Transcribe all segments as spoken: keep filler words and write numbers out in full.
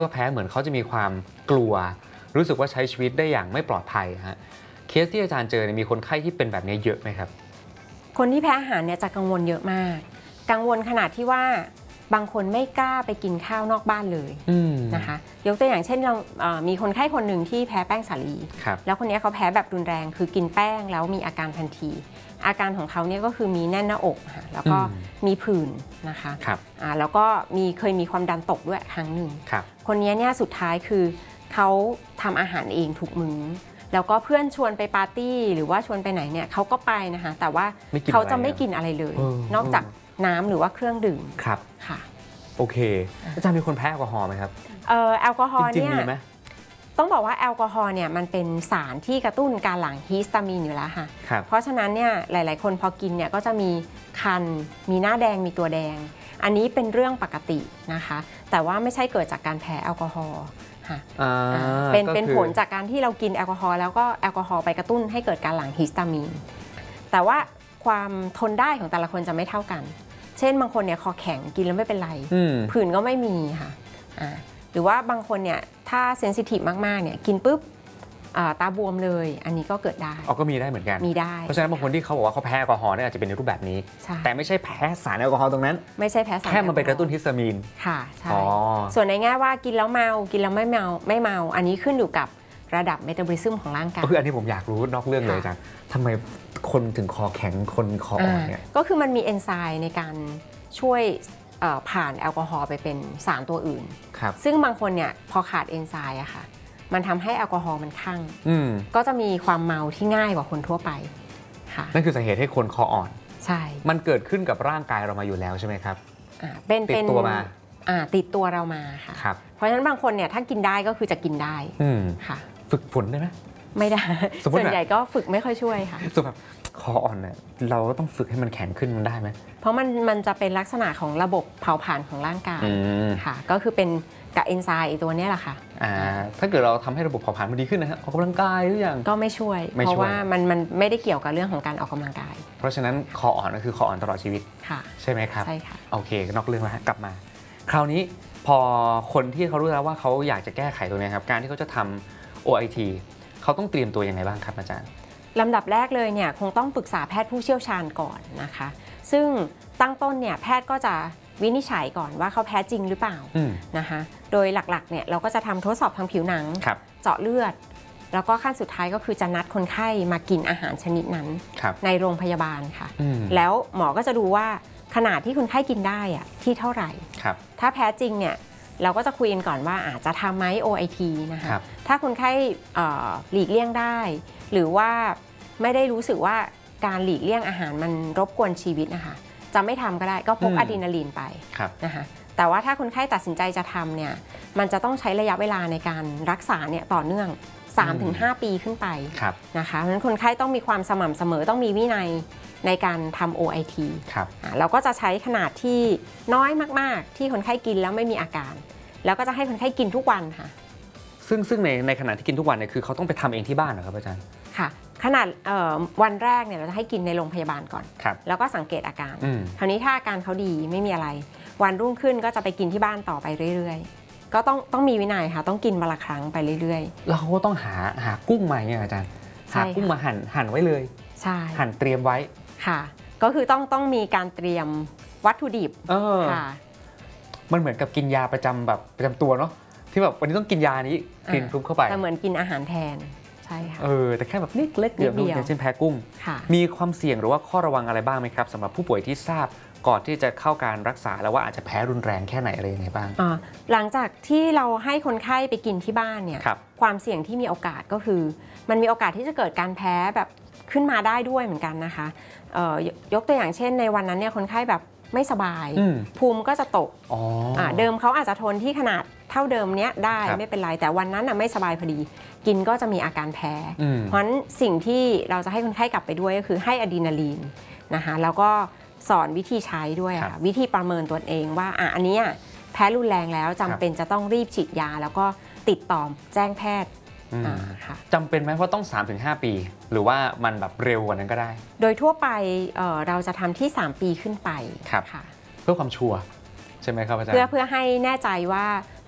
ก็แพ้เหมือนเขาจะมีความกลัวรู้สึกว่าใช้ชีวิตได้อย่างไม่ปลอดภัยฮะเคสที่อาจารย์เจอมีคนไข้ที่เป็นแบบนี้เยอะไหมครับคนที่แพ้อาหารเนี่ยจะกังวลเยอะมากกังวลขนาดที่ว่าบางคนไม่กล้าไปกินข้าวนอกบ้านเลยนะคะยกตัวอย่างเช่นเรามีคนไข้คนหนึ่งที่แพ้แป้งสาลีแล้วคนนี้เขาแพ้แบบรุนแรงคือกินแป้งแล้วมีอาการทันทีอาการของเขาเนี่ยก็คือมีแน่นหน้าอกค่ะแล้วก็มีผื่นนะคะแล้วก็มีเคยมีความดันตกด้วยครั้งหนึ่งคนนี้เนี่ยสุดท้ายคือเขาทำอาหารเองทุกมื้อแล้วก็เพื่อนชวนไปปาร์ตี้หรือว่าชวนไปไหนเนี่ยเขาก็ไปนะคะแต่ว่าเขาจะไม่กินอะไรเลยนอกจากน้ำหรือว่าเครื่องดื่มครับค่ะโอเคอาจารย์มีคนแพ้แอลกอฮอล์ไหมครับเออแอลกอฮอล์เนี่ยจริงๆมีไหมต้องบอกว่าแอลกอฮอล์เนี่ยมันเป็นสารที่กระตุ้นการหลั่งฮิสตามีนอยู่แล้วค่ะเพราะฉะนั้นเนี่ยหลายๆคนพอกินเนี่ยก็จะมีคันมีหน้าแดงมีตัวแดงอันนี้เป็นเรื่องปกตินะคะแต่ว่าไม่ใช่เกิดจากการแพ้แอลกอฮอล์เป็นเป็นผลจากการที่เรากินแอลกอฮอล์แล้วก็แอลกอฮอล์ไปกระตุ้นให้เกิดการหลั่งฮิสตามีนแต่ว่าความทนได้ของแต่ละคนจะไม่เท่ากันเช่นบางคนเนี่ยคอแข็งกินแล้วไม่เป็นไรผื่นก็ไม่มีค่ะหรือว่าบางคนเนี่ยถ้าเซนซิทีฟมากๆเนี่ยกินปุ๊บตาบวมเลยอันนี้ก็เกิดได้อ๋อก็มีได้เหมือนกันมีได้เพราะฉะนั้นบางคนที่เขาบอกว่าเขาแพ้แอลกอฮอล์เนี่ยอาจจะเป็นในรูปแบบนี้แต่ไม่ใช่แพ้สารแอลกอฮอล์ตรงนั้นไม่ใช่แพ้สารแค่มันไปกระตุ้นฮิสตามีนค่ะใช่ส่วนในแง่ว่ากินแล้วเมากินแล้วไม่เมาไม่เมาอันนี้ขึ้นอยู่กับระดับเมตาบอลิซึมของร่างกายคืออันนี้ผมอยากรู้นอกเรื่องเลยอาจารย์ทำไมคนถึงคอแข็งคนคออ่อนเนี่ยก็คือมันมีเอนไซม์ในการช่วยผ่านแอลกอฮอล์ไปเป็นสารตัวอื่นซึ่งบางคนเนี่ยพอขาดเอนไซม์อะค่ะมันทำให้แอลกอฮอล์มันคั่งก็จะมีความเมาที่ง่ายกว่าคนทั่วไปค่ะนั่นคือสาเหตุให้คนคออ่อนใช่มันเกิดขึ้นกับร่างกายเรามาอยู่แล้วใช่ไหมครับเป็นติดตัวมาติดตัวเรามาค่ะเพราะฉะนั้นบางคนเนี่ยถ้ากินได้ก็คือจะกินได้ค่ะฝึกฝนได้ไหมไม่ได้ส่วนใหญ่ก็ฝึกไม่ค่อยช่วยค่ะส่วนแบบคออ่อนเนี่ยเราก็ต้องฝึกให้มันแข็งขึ้นมันได้ไหมเพราะมันมันจะเป็นลักษณะของระบบเผาผลาญของร่างกายค่ะก็คือเป็นกับเอนไซม์ตัวนี้แหละค่ะถ้าเกิดเราทำให้ระบบเผาผลาญมันดีขึ้นนะฮะออกกำลังกายหรือยังก็ไม่ช่วยเพราะว่ามันมันไม่ได้เกี่ยวกับเรื่องของการออกกำลังกายเพราะฉะนั้นคออ่อนก็คือคออ่อนตลอดชีวิตใช่ไหมครับใช่ค่ะโอเคนอกเรื่องแล้วกลับมาคราวนี้พอคนที่เขารู้แล้วว่าเขาอยากจะแก้ไขตัวนี้ครับการที่เขาจะทำ โอ ไอ ที เขาต้องเตรียมตัวยังไงบ้างครับอาจารย์ลำดับแรกเลยเนี่ยคงต้องปรึกษาแพทย์ผู้เชี่ยวชาญก่อนนะคะซึ่งตั้งต้นเนี่ยแพทย์ก็จะวินิจฉัยก่อนว่าเขาแพ้จริงหรือเปล่านะคะโดยหลักๆเนี่ยเราก็จะทำทดสอบทางผิวหนังเจาะเลือดแล้วก็ขั้นสุดท้ายก็คือจะนัดคนไข้มากินอาหารชนิดนั้นในโรงพยาบาลค่ะแล้วหมอก็จะดูว่าขนาดที่คนไข้กินได้อะที่เท่าไหร่ถ้าแพ้จริงเนี่ยเราก็จะคุยกันก่อนว่าอาจจะทำไหม โอ ไอ ที นะคะถ้าคนไข้หลีกเลี่ยงได้หรือว่าไม่ได้รู้สึกว่าการหลีกเลี่ยงอาหารมันรบกวนชีวิตนะคะจะไม่ทำก็ได้ก็พกอะดรีนาลีนไปนะคะแต่ว่าถ้าคนไข้ตัดสินใจจะทำเนี่ยมันจะต้องใช้ระยะเวลาในการรักษาเนี่ยต่อเนื่อง สามถึงห้า ปีขึ้นไปนะคะเพราะฉะนั้นคนไข้ต้องมีความสม่ำเสมอต้องมีวินัยในการทำ โอ ไอ ที เราก็จะใช้ขนาดที่น้อยมากๆที่คนไข้กินแล้วไม่มีอาการแล้วก็จะให้คนไข้กินทุกวันค่ะซึ่งซึ่งในในขณะที่กินทุกวันเนี่ยคือเขาต้องไปทำเองที่บ้านเหรอครับอาจารย์ค่ะขนาดวันแรกเนี่ยเราจะให้กินในโรงพยาบาลก่อนแล้วก็สังเกตอาการคราวนี้ถ้าอาการเขาดีไม่มีอะไรวันรุ่งขึ้นก็จะไปกินที่บ้านต่อไปเรื่อยๆก็ต้องต้องมีวินัยค่ะต้องกินวันละครั้งไปเรื่อยๆแล้วเขาก็ต้องหาหากุ้งมาเนี่ยอาจารย์หากุ้งมาหั่นหั่นไว้เลยใช่หั่นเตรียมไว้ค่ะก็คือต้องต้องมีการเตรียมวัตถุดิบค่ะมันเหมือนกับกินยาประจำแบบประจำตัวเนาะที่แบบวันนี้ต้องกินยานี้กินปุ๊บเข้าไปแต่เหมือนกินอาหารแทนใช่ค่ะเออแต่แค่แบบนิดเล็กเดียวอย่างเช่นแพ้กุ้งมีความเสี่ยงหรือว่าข้อระวังอะไรบ้างไหมครับสำหรับผู้ป่วยที่ทราบก่อนที่จะเข้าการรักษาแล้วว่าอาจจะแพ้รุนแรงแค่ไหนอะไรยังไงบ้างหลังจากที่เราให้คนไข้ไปกินที่บ้านเนี่ยความเสี่ยงที่มีโอกาสก็คือมันมีโอกาสที่จะเกิดการแพ้แบบขึ้นมาได้ด้วยเหมือนกันนะคะยกตัวอย่างเช่นในวันนั้นเนี่ยคนไข้แบบไม่สบายภูมิก็จะตกเดิมเขาอาจจะทนที่ขนาดเท่าเดิมเนี้ยได้ไม่เป็นไรแต่วันนั้นไม่สบายพอดีกินก็จะมีอาการแพ้เพราะฉะนั้นสิ่งที่เราจะให้คนไข้กลับไปด้วยก็คือให้อะดรีนาลีนนะคะแล้วก็สอนวิธีใช้ด้วยค่ะวิธีประเมินตัวเองว่าอ่ะอันนี้แพ้รุนแรงแล้วจำเป็นจะต้องรีบฉีดยาแล้วก็ติดต่อแจ้งแพทย์จำเป็นไหมว่าต้อง สามถึงห้า ปีหรือว่ามันแบบเร็วกว่านั้นก็ได้โดยทั่วไป เ, เราจะทำที่สามปีขึ้นไปค่ะเพื่อความชัวร์ใช่ไหมครับอาจารย์เพื่อเพื่อให้แน่ใจว่า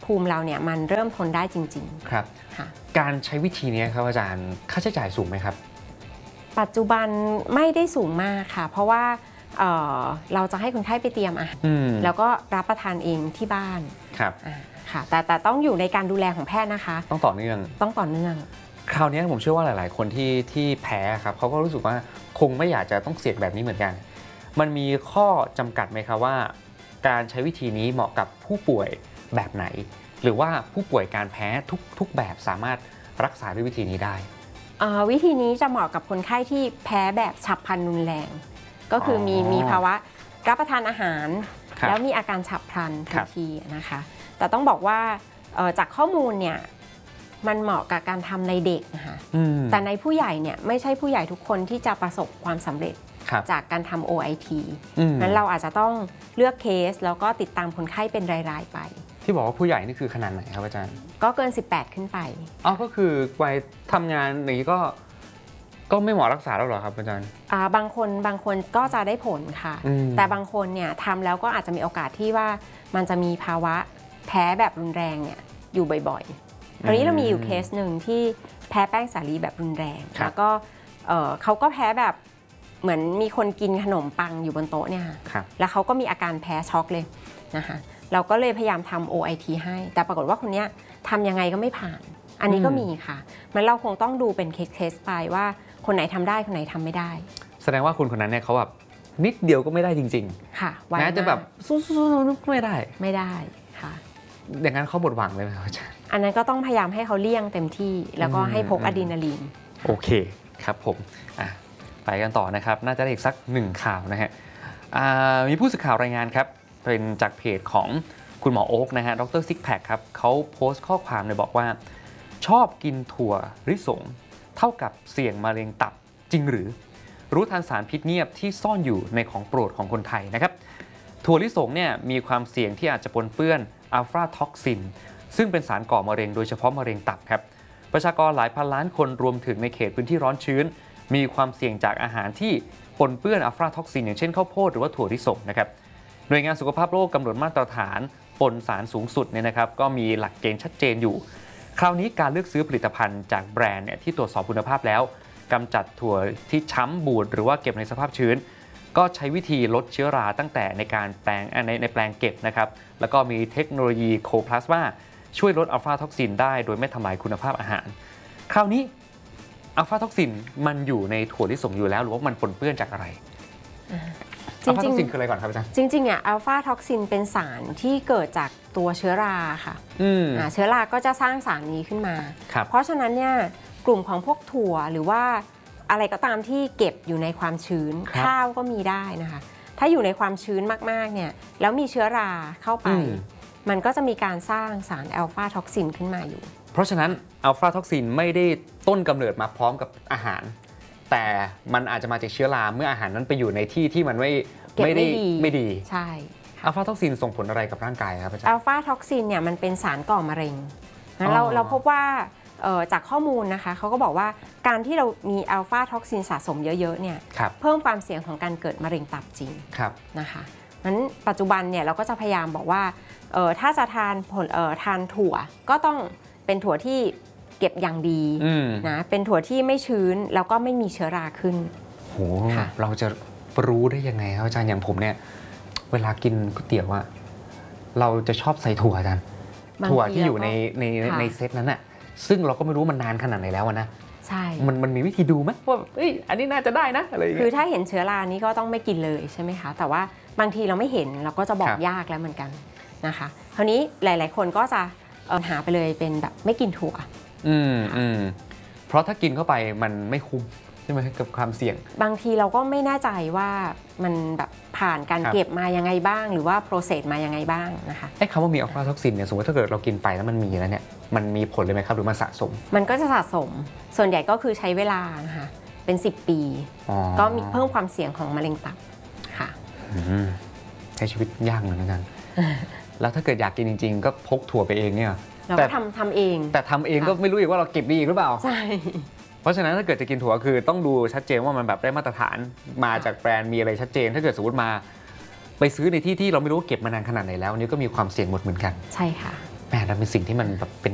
ภูมิเราเนี่ยมันเริ่มทนได้จริงๆครับการใช้วิธีนี้ครับอาจารย์ค่าใช้จ่ายสูงไหมครับปัจจุบันไม่ได้สูงมากค่ะเพราะว่า เ, เราจะให้คนไข้ไปเตรียมอาหารแล้วก็รับประทานเองที่บ้านครับค่ะแต่แต่ต้องอยู่ในการดูแลของแพทย์นะคะต้องต่อเนื่องต้องต่อเนื่องคราวนี้ผมเชื่อว่าหลายๆคนที่ที่แพ้ครับเขาก็รู้สึกว่าคงไม่อยากจะต้องเสี่ยงแบบนี้เหมือนกันมันมีข้อจำกัดไหมครับว่าการใช้วิธีนี้เหมาะกับผู้ป่วยแบบไหนหรือว่าผู้ป่วยการแพ้ทุกทุกแบบสามารถรักษาด้วยวิธีนี้ได้วิธีนี้จะเหมาะกับคนไข้ที่แพ้แบบฉับพลันรุนแรงก็คือมีมีภาวะรับประทานอาหารแล้วมีอาการฉับพลันทันทีนะคะแต่ต้องบอกว่าจากข้อมูลเนี่ยมันเหมาะกับการทำในเด็กนะคะแต่ในผู้ใหญ่เนี่ยไม่ใช่ผู้ใหญ่ทุกคนที่จะประสบความสำเร็จจากการทำ โอ ไอ ที นั้นเราอาจจะต้องเลือกเคสแล้วก็ติดตามคนไข้เป็นรายๆไปที่บอกว่าผู้ใหญ่นี่คือขนาดไหนครับอาจารย์ก็เกินสิบแปดขึ้นไปอ๋อก็คือวัยทำงานอย่างนี้ก็ก็ไม่เหมาะรักษาแล้วหรอครับอาจารย์อ่าบางคนบางคนก็จะได้ผลค่ะแต่บางคนเนี่ยทำแล้วก็อาจจะมีโอกาสที่ว่ามันจะมีภาวะแพ้แบบรุนแรงเนี่ยอยู่บ่อยๆตอนนี้เรามีอยู่เคสหนึ่งที่แพ้แป้งสาลีแบบรุนแรงแล้วก็เอ่อเขาก็แพ้แบบเหมือนมีคนกินขนมปังอยู่บนโต๊ะเนี่ยแล้วเขาก็มีอาการแพ้ช็อกเลยนะคะเราก็เลยพยายามทำ โอ ไอ ที ให้แต่ปรากฏว่าคนนี้ทำยังไงก็ไม่ผ่านอันนี้ก็มีค่ะมันเราคงต้องดูเป็นเคสๆไปว่าคนไหนทำได้คนไหนทำไม่ได้แสดงว่าคุณคนนั้นเนี่ยเขาแบบนิดเดียวก็ไม่ได้จริงๆค่ะแม้จะแบบสู้ๆไม่ได้ไม่ได้ค่ะอย่างนั้นเขาหมดหวังเลยไหมครับอาจารย์อันนั้นก็ต้องพยายามให้เขาเลี่ยงเต็มที่แล้วก็ให้พกอะดรีนาลีนโอเคครับผมอ่ะไปกันต่อนะครับน่าจะได้อีกสักหนึ่งข่าวนะฮะมีผู้สื่อข่าวรายงานครับเป็นจากเพจของคุณหมอโอ๊กนะฮะดรซิกแพคครับเขาโพสต์ข้อความเลยบอกว่าชอบกินถั่วลิสงเท่ากับเสี่ยงมะเร็งตับจริงหรือรู้ทันสารพิษเงียบที่ซ่อนอยู่ในของโปรดของคนไทยนะครับถั่วลิสงเนี่ยมีความเสี่ยงที่อาจจะปนเปื้อนอัลฟาท็อกซินซึ่งเป็นสารก่อมะเร็งโดยเฉพาะมะเร็งตับครับประชากรหลายพันล้านคนรวมถึงในเขตพื้นที่ร้อนชื้นมีความเสี่ยงจากอาหารที่ปนเปื้อนอัลฟาท็อกซินอย่างเช่นข้าวโพดหรือว่าถั่วลิสงนะครับหน่วยงานสุขภาพโลกกำหนดมาตรฐานปนสารสูงสุดเนี่ยนะครับก็มีหลักเกณฑ์ชัดเจนอยู่คราวนี้การเลือกซื้อผลิตภัณฑ์จากแบรนด์เนี่ยที่ตรวจสอบคุณภาพแล้วกำจัดถั่วที่ช้ำบูดหรือว่าเก็บในสภาพชื้นก็ใช้วิธีลดเชื้อราตั้งแต่ในการแปลงในในแปลงเก็บนะครับแล้วก็มีเทคโนโลยีโคพลาสมาช่วยลดอัลฟาท็อกซินได้โดยไม่ทำลายคุณภาพอาหารคราวนี้อัลฟาท็อกซินมันอยู่ในถั่วลิสงอยู่แล้วหรือว่ามันปนเปื้อนจากอะไรอัลฟาท็อกซินคืออะไรก่อนครับอาจารย์จริงๆเนี่ยอัลฟาท็อกซินเป็นสารที่เกิดจากตัวเชื้อราค่ะเชื้อราก็จะสร้างสารนี้ขึ้นมาเพราะฉะนั้นเนี่ยกลุ่มของพวกถั่วหรือว่าอะไรก็ตามที่เก็บอยู่ในความชื้นข้าวก็มีได้นะคะถ้าอยู่ในความชื้นมากๆเนี่ยแล้วมีเชื้อราเข้าไปมันก็จะมีการสร้างสารอัลฟาท็อกซินขึ้นมาอยู่เพราะฉะนั้นอัลฟาท็อกซินไม่ได้ต้นกำเนิดมาพร้อมกับอาหารแต่มันอาจจะมาจากเชื้อราเมื่ออาหารนั้นไปอยู่ในที่ที่มันไม่ไม่ได้ไม่ดีใช่อัลฟาท็อกซินส่งผลอะไรกับร่างกายครับอาจารย์อัลฟาท็อกซินเนี่ยมันเป็นสารก่อมะเร็งเราเราพบว่าจากข้อมูลนะคะเขาก็บอกว่าการที่เรามีอัลฟาท็อกซินสะสมเยอะๆเนี่ยเพิ่มความเสี่ยงของการเกิดมะเร็งตับจริงนะคะนั้นปัจจุบันเนี่ยเราก็จะพยายามบอกว่าถ้าจะทานผลทานถั่วก็ต้องเป็นถั่วที่เก็บอย่างดีนะเป็นถั่วที่ไม่ชื้นแล้วก็ไม่มีเชื้อราขึ้นโหเราจะรู้ได้ยังไงครับอาจารย์อย่างผมเนี่ยเวลากินก๋วยเตี๋ยวอะเราจะชอบใส่ถั่วอาจารย์ถั่วที่อยู่ในในในเซตนั้นอะซึ่งเราก็ไม่รู้มันนานขนาดไหนแล้วนะใช่มันมันมีวิธีดูไหมว่าเอ้ยอันนี้น่าจะได้นะอะไรคือถ้าเห็นเชื้อรานี้ก็ต้องไม่กินเลยใช่ไหมคะแต่ว่าบางทีเราไม่เห็นเราก็จะบอกยากแล้วเหมือนกันนะคะคราวนี้หลายๆคนก็จะหาไปเลยเป็นแบบไม่กินถั่วอืมอืมเพราะถ้ากินเข้าไปมันไม่คุ้มใช่ไหมกับความเสี่ยงบางทีเราก็ไม่แน่ใจว่ามันแบบผ่านการเก็บมายังไงบ้างหรือว่าโปรเซสมายังไงบ้างนะคะไอ้คำว่ามีอัลฟาท็อกซินเนี่ยสมมติถ้าเกิดเรากินไปแล้วมันมีแล้วเนี่ยมันมีผลเลยไหมครับหรือมันสะสมมันก็จะสะสมส่วนใหญ่ก็คือใช้เวลานะคะเป็นสิบปีก็มีเพิ่มความเสี่ยงของมะเร็งตับค่ะใช้ชีวิตยากเหมือนกันแล้วถ้าเกิดอยากกินจริงๆก็พกถั่วไปเองเนี่ยเราก็ทำทำเองแต่ทำเองก็ไม่รู้อีกว่าเราเก็บดีอีกหรือเปล่าใช่เพราะฉะนั้นถ้าเกิดจะกินถั่วคือต้องดูชัดเจนว่ามันแบบได้มาตรฐานมาจากแบรนด์มีอะไรชัดเจนถ้าเกิดสมมติมาไปซื้อในที่ที่เราไม่รู้เก็บมานานขนาดไหนแล้วนี่ก็มีความเสี่ยงหมดเหมือนกันใช่ค่ะแหมมันเป็นสิ่งที่มันแบบเป็น